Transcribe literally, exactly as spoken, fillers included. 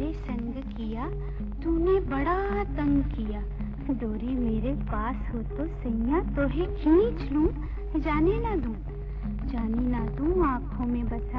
मेरे संग किया, तूने बड़ा तंग किया। डोरी मेरे पास हो तो सैया तोहे खींच लूं, जाने ना दूं, जाने ना दूं आंखों में बसा